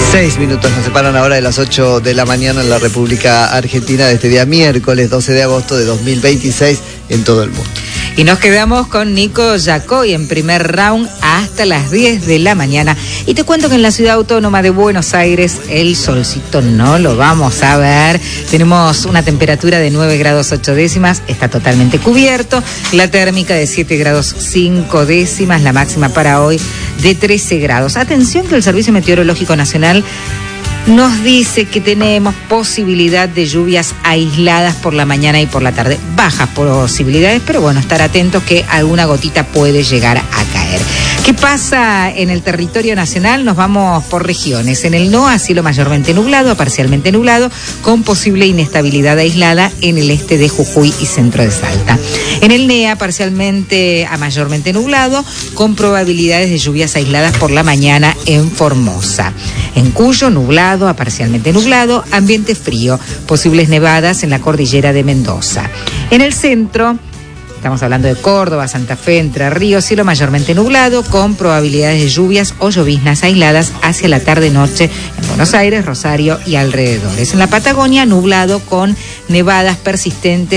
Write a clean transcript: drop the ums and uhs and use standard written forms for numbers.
6 minutos nos separan ahora de las 8 de la mañana en la República Argentina de este día miércoles 12 de agosto de 2026 en todo el mundo. Y nos quedamos con Nico Yacoy en primer round hasta las 10 de la mañana. Y te cuento que en la ciudad autónoma de Buenos Aires el solcito no lo vamos a ver. Tenemos una temperatura de 9 grados 8 décimas, está totalmente cubierto. La térmica de 7 grados 5 décimas, la máxima para hoy de 13 grados. Atención que el Servicio Meteorológico Nacional nos dice que tenemos posibilidad de lluvias aisladas por la mañana y por la tarde. Bajas posibilidades, pero bueno, estar atentos que alguna gotita puede llegar a caer. ¿Qué pasa en el territorio nacional? Nos vamos por regiones. En el NOA, cielo mayormente nublado a parcialmente nublado, con posible inestabilidad aislada en el este de Jujuy y centro de Salta. En el NEA, parcialmente a mayormente nublado, con probabilidades de lluvias aisladas por la mañana en Formosa. En Cuyo, nublado a parcialmente nublado, ambiente frío, posibles nevadas en la cordillera de Mendoza. En el centro, estamos hablando de Córdoba, Santa Fe, Entre Ríos, cielo mayormente nublado, con probabilidades de lluvias o lloviznas aisladas hacia la tarde-noche en Buenos Aires, Rosario y alrededores. En la Patagonia, nublado con nevadas persistentes